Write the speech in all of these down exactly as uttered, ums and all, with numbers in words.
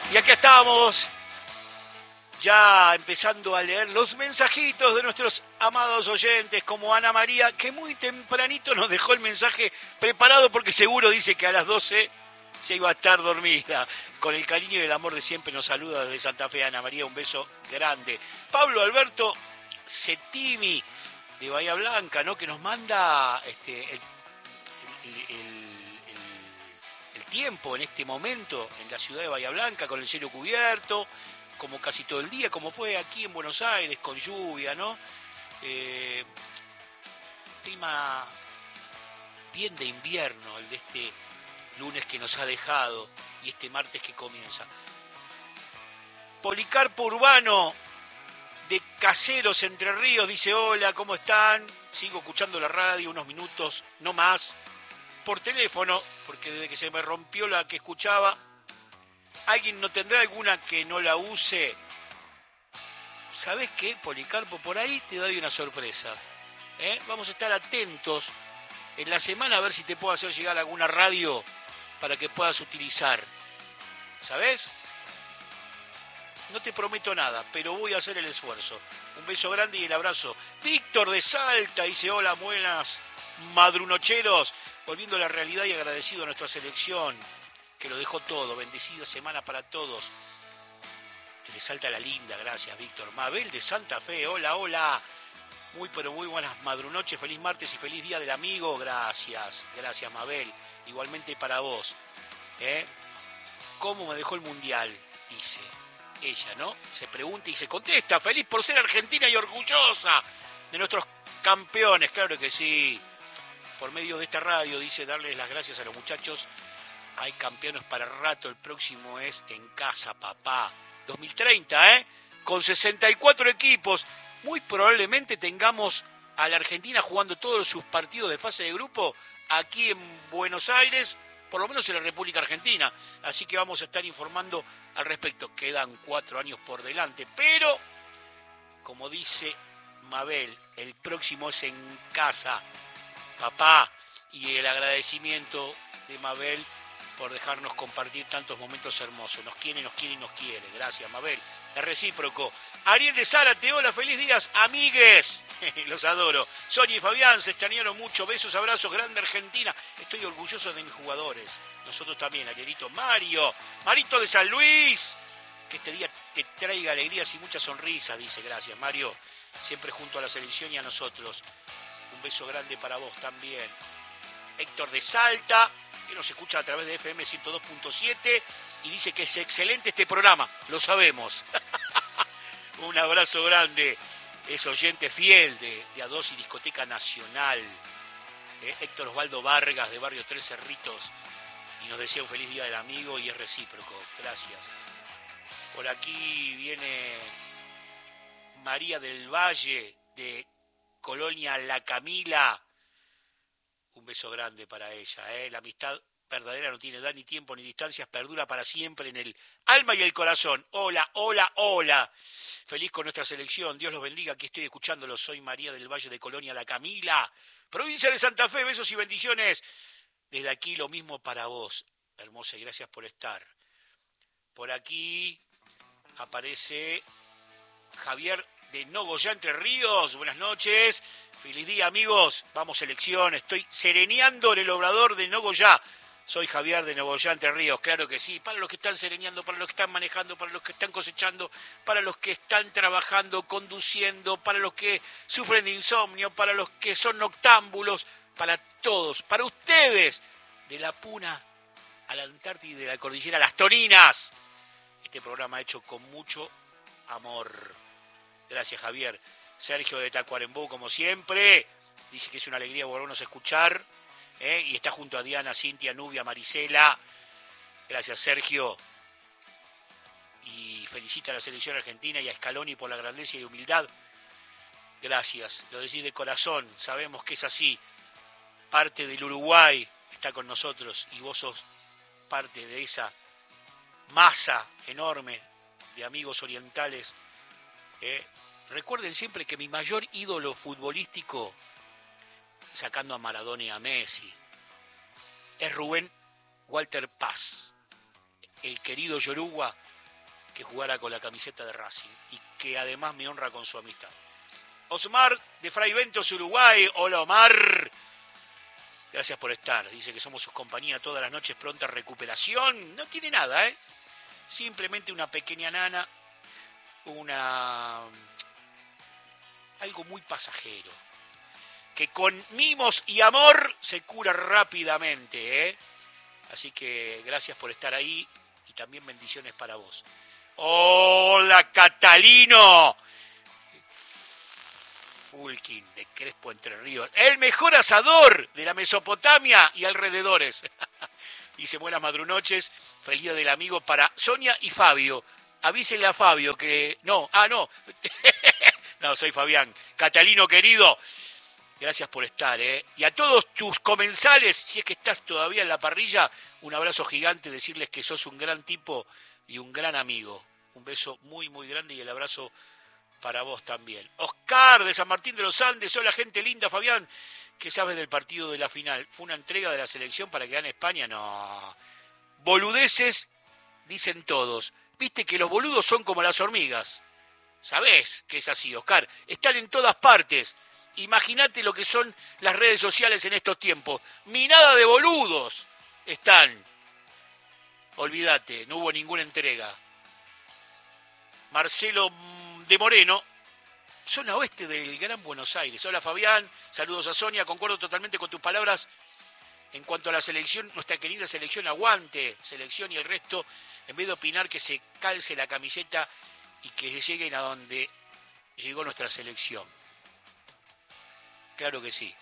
Y aquí estamos, ya empezando a leer los mensajitos de nuestros amados oyentes, como Ana María, que muy tempranito nos dejó el mensaje preparado porque seguro dice que a las doce ya iba a estar dormida. Con el cariño y el amor de siempre nos saluda desde Santa Fe, Ana María, un beso grande. Pablo Alberto Cettimi, de Bahía Blanca, ¿no? Que nos manda este, el, el, el, el, el tiempo en este momento en la ciudad de Bahía Blanca, con el cielo cubierto, como casi todo el día, como fue aquí en Buenos Aires, con lluvia, ¿no? Eh, clima bien de invierno, el de este lunes que nos ha dejado y este martes que comienza. Policarpo Urbano, de Caseros, Entre Ríos, dice: hola, ¿cómo están? Sigo escuchando la radio unos minutos, no más, por teléfono, porque desde que se me rompió la que escuchaba. ¿Alguien no tendrá alguna que no la use? ¿Sabés qué, Policarpo? Por ahí te doy una sorpresa. ¿Eh? Vamos a estar atentos en la semana a ver si te puedo hacer llegar alguna radio para que puedas utilizar. ¿Sabés? No te prometo nada, pero voy a hacer el esfuerzo. Un beso grande y el abrazo. Víctor de Salta dice: hola, buenas madrunocheros. Volviendo a la realidad y agradecido a nuestra selección, que lo dejó todo. Bendecida semana para todos. De Salta la linda, gracias, Víctor. Mabel de Santa Fe, hola, hola. Muy, pero muy buenas madrunoches. Feliz martes y feliz día del amigo. Gracias, gracias, Mabel. Igualmente para vos. ¿Eh? ¿Cómo me dejó el mundial? Dice ella, ¿no? Se pregunta y se contesta: feliz por ser argentina y orgullosa de nuestros campeones. Claro que sí. Por medio de esta radio, dice, darles las gracias a los muchachos. Hay campeones para rato. El próximo es en casa, papá. dos mil treinta, ¿eh? Con sesenta y cuatro equipos. Muy probablemente tengamos a la Argentina jugando todos sus partidos de fase de grupo aquí en Buenos Aires, por lo menos en la República Argentina. Así que vamos a estar informando al respecto. Quedan cuatro años por delante, pero, como dice Mabel, el próximo es en casa, papá. Y el agradecimiento de Mabel por dejarnos compartir tantos momentos hermosos. Nos quiere, nos quiere y nos quiere. Gracias, Mabel. Es recíproco. Ariel de Zárate, hola, feliz días, amigues. Los adoro. Sonia y Fabián se extrañaron mucho. Besos, abrazos, grande Argentina. Estoy orgulloso de mis jugadores. Nosotros también, Arielito. Mario, Marito de San Luis. Que este día te traiga alegrías y muchas sonrisas, dice. Gracias, Mario. Siempre junto a la selección y a nosotros. Un beso grande para vos también. Héctor de Salta, que nos escucha a través de F M ciento dos punto siete y dice que es excelente este programa. Lo sabemos. Un abrazo grande. Es oyente fiel de, de A dos y Discoteca Nacional. Eh, Héctor Osvaldo Vargas, de Barrio Tres Cerritos. Y nos desea un feliz día del amigo y es recíproco. Gracias. Por aquí viene María del Valle, de Colonia La Camila. Un beso grande para ella. ¿eh? La amistad verdadera no tiene edad ni tiempo ni distancias, perdura para siempre en el alma y el corazón. Hola, hola, hola. Feliz con nuestra selección. Dios los bendiga. Aquí estoy escuchándolos. Soy María del Valle de Colonia La Camila, provincia de Santa Fe. Besos y bendiciones. Desde aquí lo mismo para vos, hermosa, y gracias por estar. Por aquí aparece Javier de Nogoyá, Entre Ríos. Buenas noches. Feliz día, amigos. Vamos, selección. Estoy sereneando en el obrador de Nogoyá. Soy Javier de Nogoyá, Entre Ríos. Claro que sí. Para los que están sereneando, para los que están manejando, para los que están cosechando, para los que están trabajando, conduciendo, para los que sufren de insomnio, para los que son noctámbulos, para todos, para ustedes, de la Puna a la Antártida y de la Cordillera a las Toninas. Este programa hecho con mucho amor. Gracias, Javier. Sergio de Tacuarembó, como siempre, dice que es una alegría volvernos a escuchar, ¿eh? Y está junto a Diana, Cintia, Nubia, Marisela. Gracias, Sergio. Y felicita a la selección argentina y a Scaloni por la grandeza y humildad. Gracias, lo decís de corazón, sabemos que es así. Parte del Uruguay está con nosotros y vos sos parte de esa masa enorme de amigos orientales. ¿eh? Recuerden siempre que mi mayor ídolo futbolístico, sacando a Maradona y a Messi, es Rubén Walter Paz, el querido Yoruba, que jugara con la camiseta de Racing y que además me honra con su amistad. Osmar de Fray Ventos, Uruguay. Hola, Omar. Gracias por estar. Dice que somos sus compañía todas las noches, pronta recuperación. No tiene nada, ¿eh? Simplemente una pequeña nana, una... algo muy pasajero, que con mimos y amor se cura rápidamente, ¿eh? Así que gracias por estar ahí y también bendiciones para vos. ¡Hola, Catalino! Fulkin de Crespo, Entre Ríos. El mejor asador de la Mesopotamia y alrededores. Dice, buenas madrunoches, feliz día del amigo para Sonia y Fabio. Avísenle a Fabio que... No, ah, no. No, soy Fabián. Catalino, querido, gracias por estar, ¿eh? Y a todos tus comensales, si es que estás todavía en la parrilla, un abrazo gigante, decirles que sos un gran tipo y un gran amigo. Un beso muy, muy grande y el abrazo para vos también. Oscar de San Martín de los Andes. Hola, gente linda, Fabián. ¿Qué sabes del partido de la final? ¿Fue una entrega de la selección para que gane España? No. Boludeces, dicen todos. Viste que los boludos son como las hormigas. ¿Sabés que es así, Oscar? Están en todas partes. Imagínate lo que son las redes sociales en estos tiempos. Minada de boludos están. Olvídate, no hubo ninguna entrega. Marcelo de Moreno, zona oeste del Gran Buenos Aires. Hola, Fabián, saludos a Sonia, concuerdo totalmente con tus palabras en cuanto a la selección, nuestra querida selección, aguante, selección y el resto, en vez de opinar que se calce la camiseta y que lleguen a donde llegó nuestra selección. Claro que sí.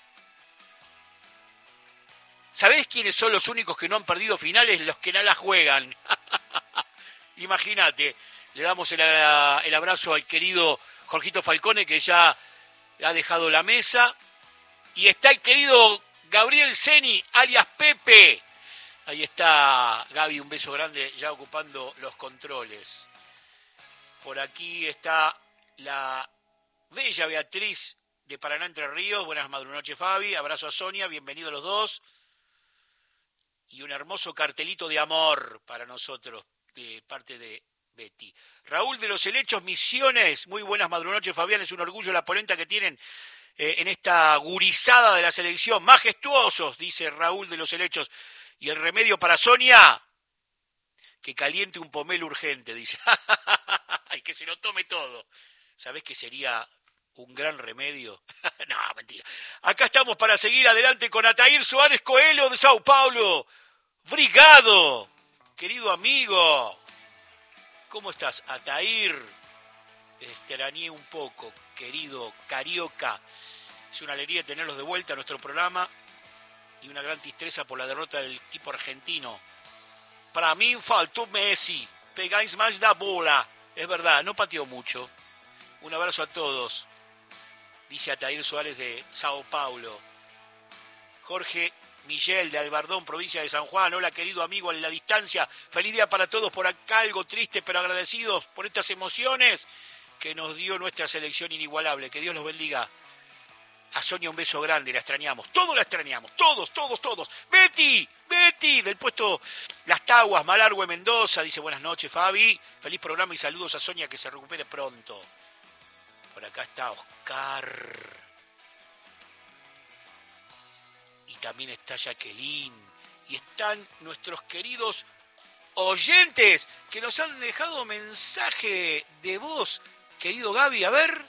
¿Sabés quiénes son los únicos que no han perdido finales? Los que no la juegan. Imagínate. Le damos el, el abrazo al querido Jorgito Falcone, que ya ha dejado la mesa. Y está el querido Gabriel Ceni, alias Pepe. Ahí está Gaby, un beso grande, ya ocupando los controles. Por aquí está la bella Beatriz de Paraná, Entre Ríos. Buenas madrunoches, Fabi. Abrazo a Sonia, bienvenidos los dos. Y un hermoso cartelito de amor para nosotros, de parte de Betty. Raúl de los Helechos, Misiones. Muy buenas madrunoches, Fabián. Es un orgullo la polenta que tienen eh, en esta gurizada de la selección. Majestuosos, dice Raúl de los Helechos. Y el remedio para Sonia, que caliente un pomelo urgente, dice. Y que se lo tome todo. ¿Sabés qué sería un gran remedio? No, mentira. Acá estamos para seguir adelante con Ataír Suárez Coelho de Sao Paulo. Brigado, querido amigo. ¿Cómo estás, Ataír? Te extrañé un poco, querido Carioca. Es una alegría tenerlos de vuelta a nuestro programa y una gran tristeza por la derrota del equipo argentino. Para mí faltó Messi. Pegáis más la bola. Es verdad, no pateó mucho. Un abrazo a todos. Dice Ataír Suárez de Sao Paulo. Jorge Miguel de Albardón, provincia de San Juan. Hola, querido amigo en la distancia. Feliz día para todos. Por acá algo triste, pero agradecidos por estas emociones que nos dio nuestra selección inigualable. Que Dios los bendiga. A Sonia un beso grande, la extrañamos. Todos la extrañamos. Todos, todos, todos. Betty, Betty, del puesto Las Taguas, Malargüe, Mendoza. Dice, buenas noches, Fabi. Feliz programa y saludos a Sonia, que se recupere pronto. Por acá está Oscar. Y también está Jacqueline. Y están nuestros queridos oyentes que nos han dejado mensaje de voz. Querido Gaby, a ver.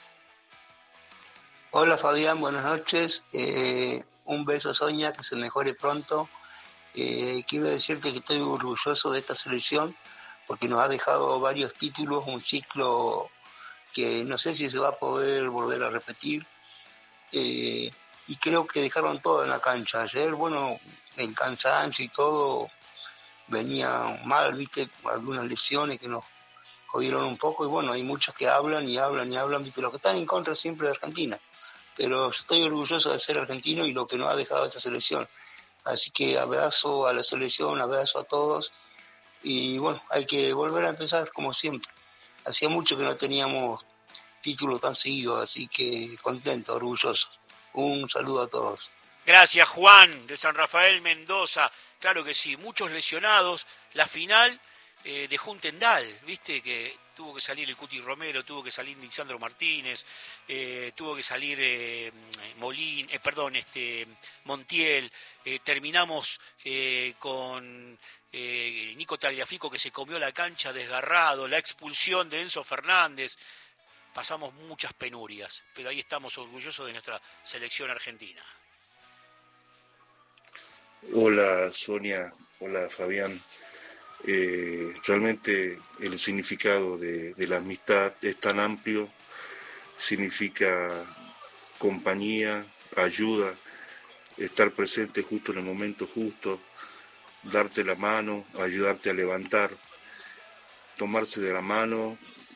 Hola Fabián, buenas noches. Eh, un beso Sonia, que se mejore pronto. Eh, quiero decirte que estoy orgulloso de esta selección porque nos ha dejado varios títulos, un ciclo que no sé si se va a poder volver a repetir. Eh, y creo que dejaron todo en la cancha. Ayer, bueno, el cansancio y todo venía mal, viste, algunas lesiones que nos jodieron un poco. Y bueno, hay muchos que hablan y hablan y hablan, viste, los que están en contra siempre de Argentina. Pero estoy orgulloso de ser argentino y lo que nos ha dejado esta selección. Así que abrazo a la selección, abrazo a todos. Y bueno, hay que volver a empezar como siempre. Hacía mucho que no teníamos títulos tan seguidos, así que contento, orgulloso. Un saludo a todos. Gracias, Juan, de San Rafael, Mendoza. Claro que sí, muchos lesionados. La final eh, de Juntendal, viste, que tuvo que salir el Cuti Romero, tuvo que salir Lisandro Martínez, eh, tuvo que salir eh, Molín, eh, perdón, este Montiel, eh, terminamos eh, con eh, Nico Tagliafico que se comió la cancha desgarrado, la expulsión de Enzo Fernández. Pasamos muchas penurias, pero ahí estamos orgullosos de nuestra selección argentina. Hola Sonia, hola Fabián. Eh, realmente el significado de, de la amistad es tan amplio, significa compañía, ayuda, estar presente justo en el momento justo, darte la mano, ayudarte a levantar, tomarse de la mano